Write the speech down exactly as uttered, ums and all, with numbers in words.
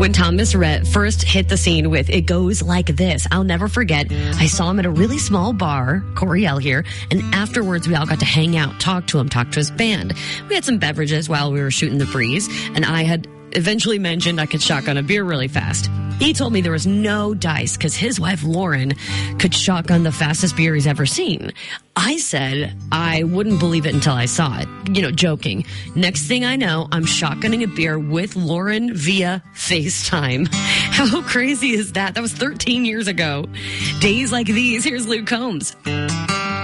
When Thomas Rhett first hit the scene with It Goes Like This, I'll never forget. I saw him at a really small bar, Coriel here, and afterwards we all got to hang out, talk to him, talk to his band. We had some beverages while we were shooting the breeze, and I had eventually mentioned I could shotgun a beer really fast. He told me there was no dice because his wife, Lauren, could shotgun the fastest beer he's ever seen. I said I wouldn't believe it until I saw it, you know, joking. Next thing I know, I'm shotgunning a beer with Lauren via FaceTime. How crazy is that? That was thirteen years ago. Days like these, here's Luke Combs.